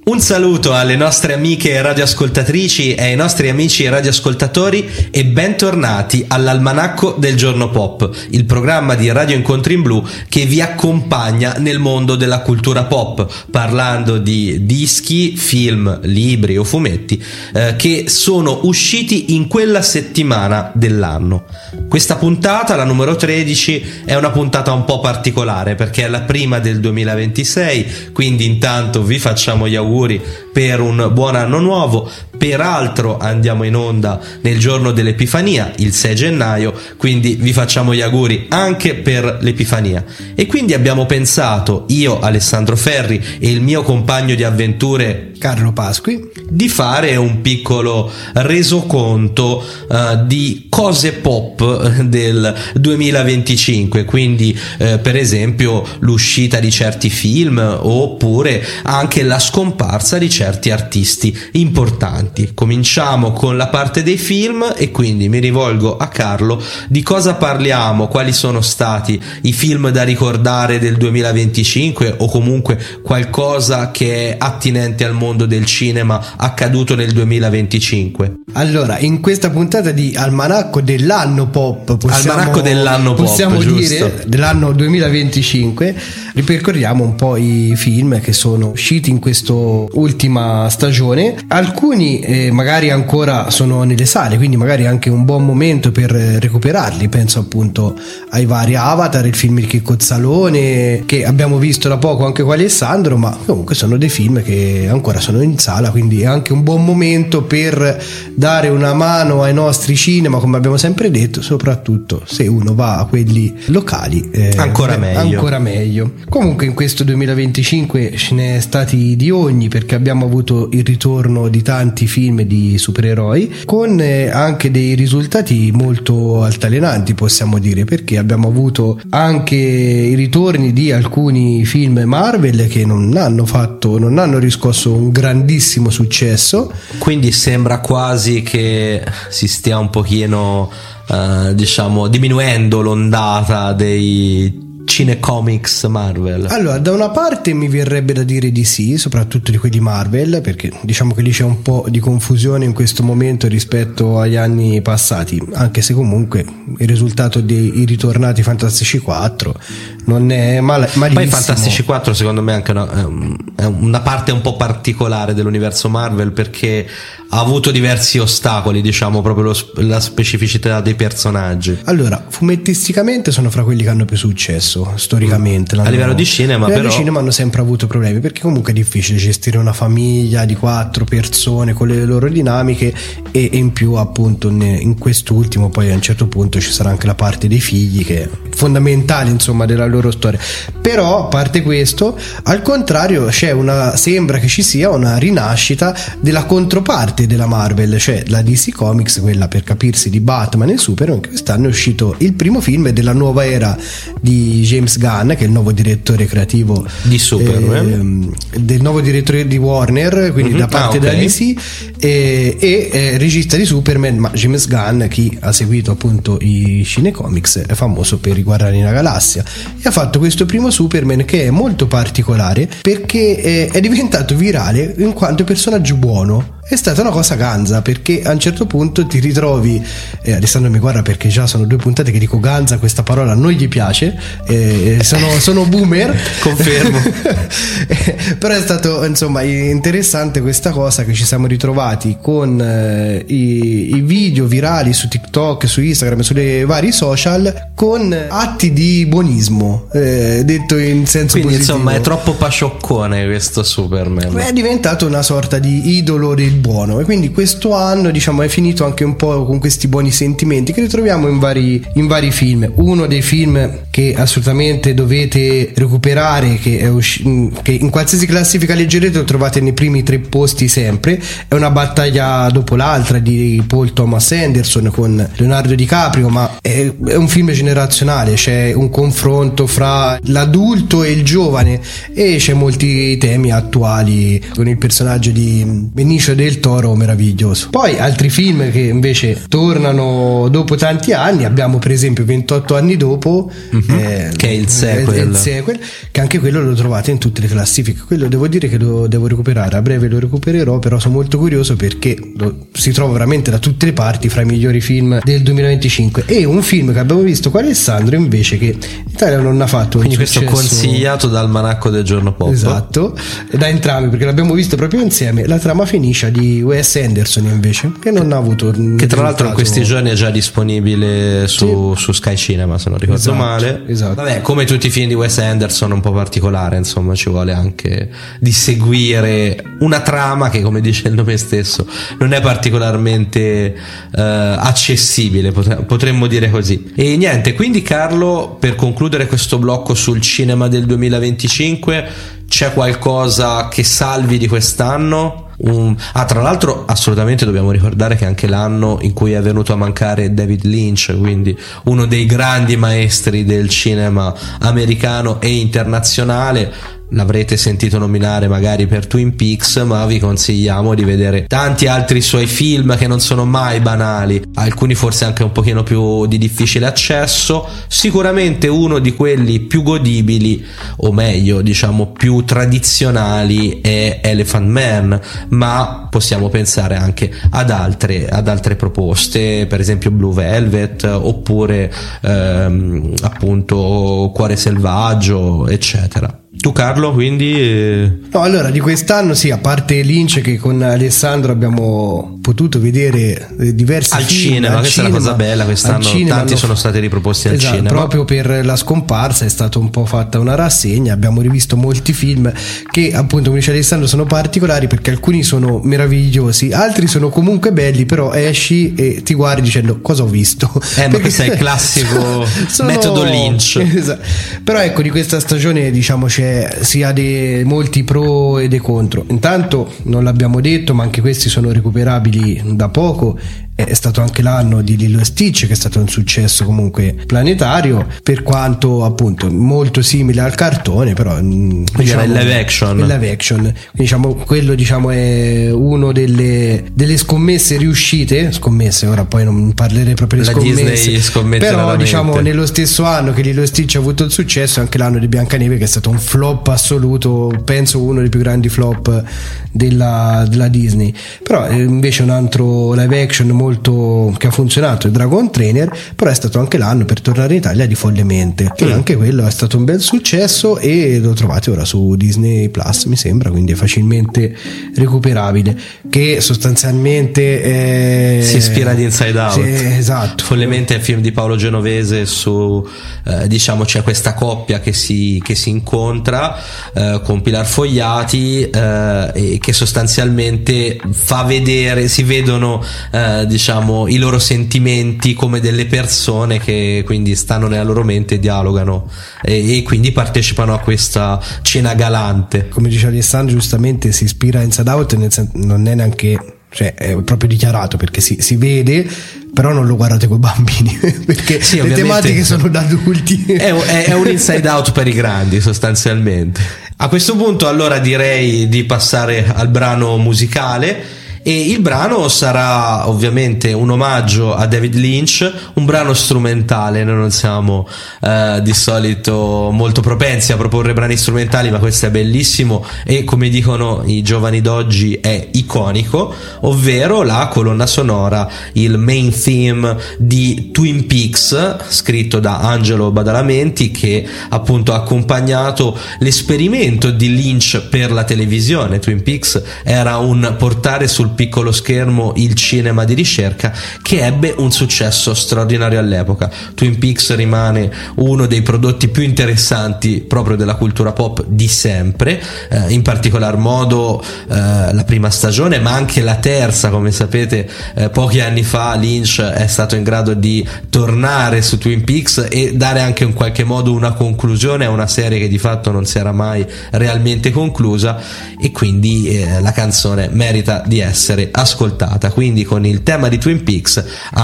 Un saluto alle nostre amiche radioascoltatrici e ai nostri amici radioascoltatori e bentornati all'Almanacco del Giorno Pop, il programma di Radio Incontri in Blu che vi accompagna nel mondo della cultura pop, parlando di dischi, film, libri o fumetti che sono usciti in quella settimana dell'anno. Questa puntata, la numero 13, è una puntata un po' particolare perché è la prima del 2026, quindi intanto vi facciamo gli auguri per un buon anno nuovo. Peraltro andiamo in onda nel giorno dell'Epifania, il 6 gennaio, quindi vi facciamo gli auguri anche per l'Epifania. E quindi abbiamo pensato, io, Alessandro Ferri, e il mio compagno di avventure Carlo Pasqui, di fare un piccolo resoconto di cose pop del 2025, quindi per esempio l'uscita di certi film oppure anche la scomparsa di certi artisti importanti. Cominciamo con la parte dei film e quindi mi rivolgo a Carlo. Di cosa parliamo? Quali sono stati i film da ricordare del 2025 o comunque qualcosa che è attinente al mondo del cinema accaduto nel 2025? Allora, in questa puntata di Almanacco dell'anno pop, possiamo dire dell'anno 2025, ripercorriamo un po' i film che sono usciti in questa ultima stagione. Alcuni magari ancora sono nelle sale, quindi magari anche un buon momento per recuperarli. Penso appunto ai vari Avatar, il film Il Chiccozzalone che abbiamo visto da poco anche con Alessandro, ma comunque sono dei film che ancora sono in sala, quindi è anche un buon momento per dare una mano ai nostri cinema, come abbiamo sempre detto, soprattutto se uno va a quelli locali, ancora meglio. Comunque in questo 2025 ce ne è stati di ogni, perché abbiamo avuto il ritorno di tanti film di supereroi con anche dei risultati molto altalenanti, possiamo dire, perché abbiamo avuto anche i ritorni di alcuni film Marvel che non hanno riscosso un grandissimo successo, quindi sembra quasi che si stia un pochino diminuendo l'ondata dei cinecomics Marvel. Allora, da una parte mi verrebbe da dire di sì, soprattutto di quelli Marvel, perché diciamo che lì c'è un po' di confusione in questo momento rispetto agli anni passati, anche se comunque il risultato dei ritornati Fantastici 4 non è malissimo. Poi Fantastici 4 secondo me è anche una parte un po' particolare dell'universo Marvel, perché ha avuto diversi ostacoli, diciamo, proprio la specificità dei personaggi. Allora, fumettisticamente sono fra quelli che hanno più successo storicamente. A livello di cinema, però di cinema hanno sempre avuto problemi, perché comunque è difficile gestire una famiglia di 4 persone con le loro dinamiche e in più appunto in quest'ultimo poi a un certo punto ci sarà anche la parte dei figli che è fondamentale, insomma, della loro storia. Però a parte questo, al contrario sembra che ci sia una rinascita della controparte della Marvel, cioè la DC Comics, quella per capirsi di Batman e Superman. Quest'anno è uscito il primo film della nuova era di James Gunn, che è il nuovo direttore creativo di Superman, del nuovo direttore di Warner, quindi da parte della DC, e regista di Superman. Ma James Gunn, chi ha seguito appunto i cinecomics, è famoso per i Guardiani della Galassia, e ha fatto questo primo Superman che è molto particolare perché è diventato virale in quanto personaggio buono. È stata una cosa ganza, perché a un certo punto ti ritrovi, Alessandro mi guarda perché già sono 2 puntate che dico ganza, questa parola non gli piace, sono boomer, confermo. Però è stato insomma interessante questa cosa, che ci siamo ritrovati con i video virali su TikTok, su Instagram, sulle vari social, con atti di buonismo, detto in senso quindi positivo. Insomma è troppo pascioccone questo Superman, è diventato una sorta di idolo del buono, e quindi questo anno diciamo è finito anche un po' con questi buoni sentimenti che ritroviamo in vari film. Uno dei film che assolutamente dovete recuperare, che in qualsiasi classifica leggerete lo trovate nei primi 3 posti sempre, è Una battaglia dopo l'altra di Paul Thomas Anderson con Leonardo DiCaprio, ma è un film generazionale, c'è un confronto fra l'adulto e il giovane e c'è molti temi attuali con il personaggio di Benicio del del Toro meraviglioso. Poi altri film che invece tornano dopo tanti anni, abbiamo per esempio 28 anni dopo, che è il sequel, che anche quello lo trovate in tutte le classifiche. Quello devo dire che lo devo recuperare, a breve lo recupererò, però sono molto curioso perché si trova veramente da tutte le parti fra i migliori film del 2025. E un film che abbiamo visto con Alessandro invece che in Italia non ha fatto un successo. Questo consigliato dal Almanacco del Giorno Pop, esatto, da entrambi perché l'abbiamo visto proprio insieme, La trama finisce di Wes Anderson invece, che non ha avuto, che tra l'altro in questi giorni è già disponibile su Sky Cinema, se non ricordo male. Esatto. Vabbè, come tutti i film di Wes Anderson, un po' particolare, insomma, ci vuole anche di seguire una trama che, come dice il nome stesso, non è particolarmente accessibile, potremmo dire così. E niente, quindi Carlo, per concludere questo blocco sul cinema del 2025, c'è qualcosa che salvi di quest'anno? Tra l'altro assolutamente dobbiamo ricordare che è anche l'anno in cui è venuto a mancare David Lynch, quindi uno dei grandi maestri del cinema americano e internazionale. L'avrete sentito nominare magari per Twin Peaks, ma vi consigliamo di vedere tanti altri suoi film che non sono mai banali, alcuni forse anche un pochino più di difficile accesso. Sicuramente uno di quelli più godibili, o meglio diciamo più tradizionali, è Elephant Man, ma possiamo pensare anche ad altre proposte, per esempio Blue Velvet, oppure appunto Cuore selvaggio, eccetera. Tu Carlo, quindi? No, allora di quest'anno sì, a parte Lynch che con Alessandro abbiamo potuto vedere diversi al film cinema, questa è la cosa bella, quest'anno tanti sono stati riproposti al cinema. Proprio per la scomparsa è stata un po' fatta una rassegna, abbiamo rivisto molti film che appunto, come dice Alessandro, sono particolari perché alcuni sono meravigliosi, altri sono comunque belli, però esci e ti guardi dicendo cosa ho visto. Ma questo è il classico metodo Lynch. Esatto. Però ecco, di questa stagione diciamo c'è sia molti pro e dei contro. Intanto non l'abbiamo detto, ma anche questi sono recuperabili da poco. È stato anche l'anno di Lilo e Stitch, che è stato un successo comunque planetario, per quanto appunto molto simile al cartone, però diciamo, il live action. Quindi diciamo quello è uno delle scommesse riuscite, ora poi non parlerei proprio di scommesse, però raramente. Diciamo nello stesso anno che Lilo e Stitch ha avuto il successo, anche l'anno di Biancaneve, che è stato un flop assoluto, penso uno dei più grandi flop della Disney. Però invece un altro live action molto che ha funzionato è Dragon Trainer, però è stato anche l'anno, per tornare in Italia, di Follemente, che anche quello è stato un bel successo e lo trovate ora su Disney Plus, mi sembra, quindi è facilmente recuperabile, che sostanzialmente si ispira ad Inside Out. Esatto. Follemente è il film di Paolo Genovese su diciamo c'è questa coppia che si incontra con Pilar Fogliati e che sostanzialmente fa vedere, si vedono diciamo i loro sentimenti come delle persone che quindi stanno nella loro mente e dialogano e quindi partecipano a questa cena galante. Come dice Alessandro giustamente, si ispira a Inside Out, non è neanche, cioè è proprio dichiarato, perché si vede, però non lo guardate con i bambini perché sì, le tematiche sono da adulti. È un Inside Out per i grandi sostanzialmente. A questo punto allora direi di passare al brano musicale. E il brano sarà ovviamente un omaggio a David Lynch, un brano strumentale. Noi non siamo di solito molto propensi a proporre brani strumentali, ma questo è bellissimo e, come dicono i giovani d'oggi, è iconico, ovvero la colonna sonora, il main theme di Twin Peaks, scritto da Angelo Badalamenti, che appunto ha accompagnato l'esperimento di Lynch per la televisione. Twin Peaks era un portare sul piccolo schermo il cinema di ricerca che ebbe un successo straordinario all'epoca. Twin Peaks rimane uno dei prodotti più interessanti proprio della cultura pop di sempre, in particolar modo la prima stagione, ma anche la terza. Come sapete, pochi anni fa Lynch è stato in grado di tornare su Twin Peaks e dare anche in qualche modo una conclusione a una serie che di fatto non si era mai realmente conclusa, e quindi la canzone merita di essere ascoltata. Quindi con il tema di Twin Peaks